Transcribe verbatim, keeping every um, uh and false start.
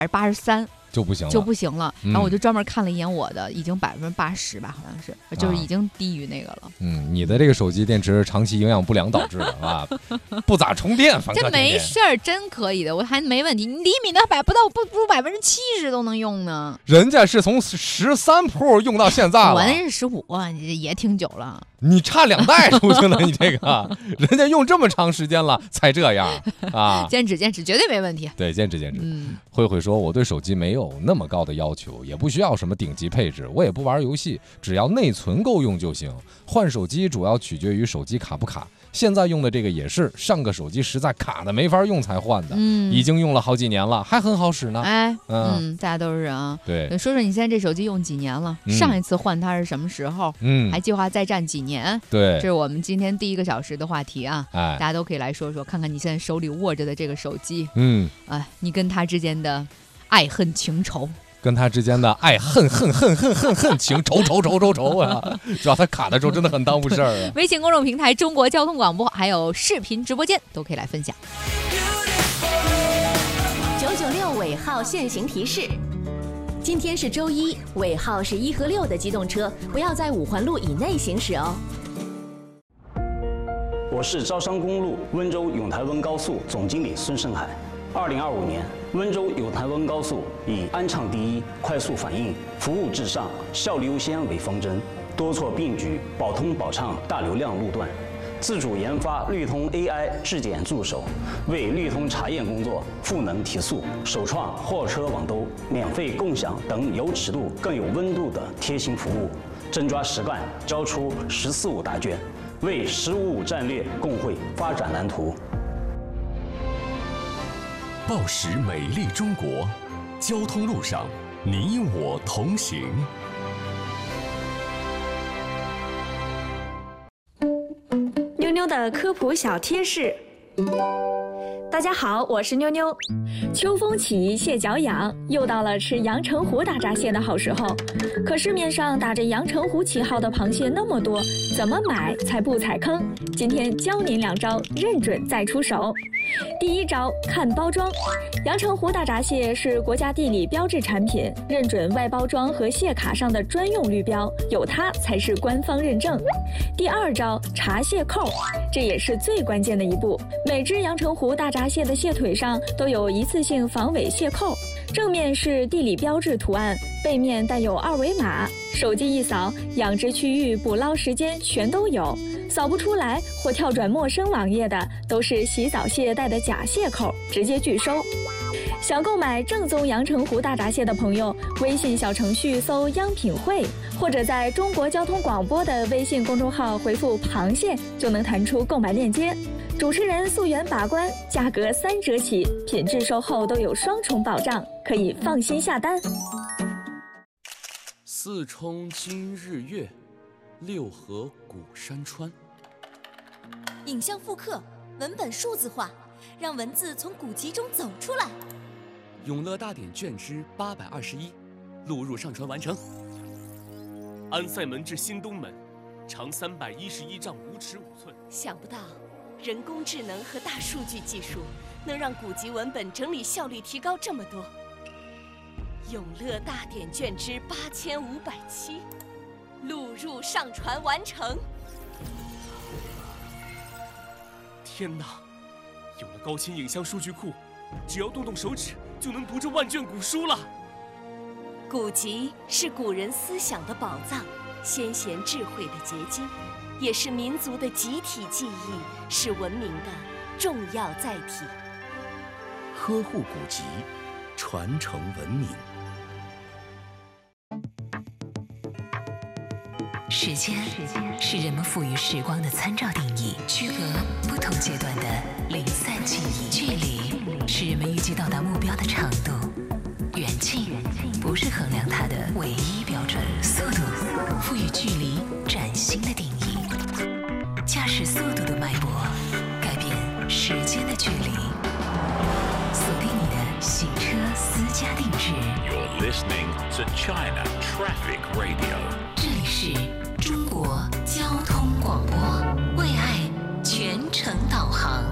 八十三。 就不行了， 就不行了。 嗯、 然后我就专门看了一眼我的，已经百分之八十吧，好像是，就是已经低于那个了。 嗯，你的这个手机电池长期营养不良导致的啊，不咋充电，反正这没事儿，真可以的，我还没问题。你厘米的百不到不不百分之七十都能用呢。 人家是从十三 Pro 用到现在了， 我那是十五，也挺久了。 你差两代出去了，你这个人家用这么长时间了才这样啊！ 坚持坚持，绝对没问题。 对，坚持坚持。 嗯， 慧慧说，我对手机没有那么高的要求，也不需要什么顶级配置，我也不玩游戏，只要内存够用就行。换手机主要取决于手机卡不卡。现在用的这个也是上个手机实在卡的没法用才换的， 嗯， 已经用了好几年了，还很好使呢。 哎，嗯，嗯大家都是啊。 对， 说说你现在这手机用几年了？嗯、上一次换它是什么时候？嗯，还计划再战几年？ 对， 这是我们今天第一个小时的话题啊。 哎， 大家都可以来说说，看看你现在手里握着的这个手机， 嗯， 哎，你跟它之间的爱恨情仇。 跟他之间的爱恨恨恨恨恨恨情仇仇仇仇仇啊！主要他卡的时候真的很耽误事儿啊。 微信公众平台中国交通广播还有视频直播间都可以来分享。 九九六尾号限行提示：今天是周一，尾号是一和六的机动车不要在五环路以内行驶哦。 我是招商公路温州永台温高速总经理孙胜海。二零二五年，温州永台温高速以安畅第一、快速反应、服务至上、效率优先为方针，多措并举，保通保畅大流量路段，自主研发绿通 A I 质检助手，为绿通查验工作赋能提速，首创货车网兜、免费共享等有尺度更有温度的贴心服务，真抓实干，交出“十四五”答卷，为“十五五”战略共绘发展蓝图。 报时美丽中国，交通路上你我同行。 妞妞的科普小贴士。大家好，我是妞妞。秋风起，蟹脚痒，又到了吃阳澄湖大闸蟹的好时候。可市面上打着阳澄湖旗号的螃蟹那么多，怎么买才不踩坑？今天教您两招，认准再出手。第一招，看包装。阳澄湖大闸蟹是国家地理标志产品，认准外包装和蟹卡上的专用绿标，有它才是官方认证。第二招，查蟹扣，这也是最关键的一步。每只阳澄湖大闸蟹的蟹腿上都有一次性防伪蟹扣，正面是地理标志图案，背面带有二维码，手机一扫，养殖区域、捕捞时间全都有。扫不出来或跳转陌生网页的，都是洗澡蟹带的假蟹扣，直接拒收。想购买正宗阳澄湖大闸蟹的朋友，微信小程序搜“央品汇”，或者在中国交通广播的微信公众号回复“螃蟹”，就能弹出购买链接。主持人溯源把关，价格三折起，品质售后都有双重保障，可以放心下单。 四冲今日月，六合古山川。 影像复刻，文本数字化，让文字从古籍中走出来。 永乐大典卷之八百二十一，录入上传完成。安塞门至新东门，长三百一十一丈五尺五寸。 想不到，人工智能和大数据技术能让古籍文本整理效率提高这么多。永乐大典卷之八千五百七，录入上传完成。 天哪！有了高清影像数据库，只要动动手指就能读这万卷古书了。 古籍是古人思想的宝藏，先贤智慧的结晶，也是民族的集体记忆，是文明的重要载体。 呵护古籍，传承文明。 时间是人们赋予时光的参照定义，区隔不同阶段的零散记忆。距离是人们预计到达目标的长度，远近不是衡量它的唯一标准。速度赋予距离崭新的定义，驾驶速度的脉搏改变时间的距离。锁定你的行车私家定制。 You're listening to China Traffic Radio。 这里是中国交通广播，为爱全程导航。